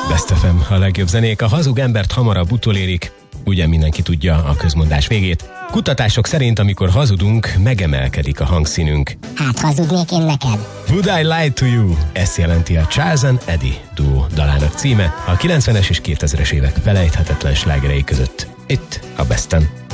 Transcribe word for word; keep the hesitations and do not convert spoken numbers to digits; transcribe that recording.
Best ef em, a legjobb zenék. A hazug embert hamarabb utolérik. Ugye mindenki tudja a közmondás végét. Kutatások szerint, amikor hazudunk, megemelkedik a hangszínünk. Hát hazudnék én neked? Would I Lie to You? Ezt jelenti a Charles and Eddie duó dalának címe a kilencvenes és kétezres évek felejthetetlen slágerei között. Itt a Besten.